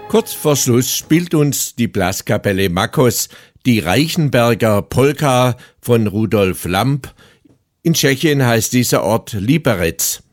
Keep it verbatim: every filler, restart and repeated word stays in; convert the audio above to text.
Kurz vor Schluss spielt uns die Blaskapelle Makos die Reichenberger Polka von Rudolf Lamp. In Tschechien heißt dieser Ort Liberec.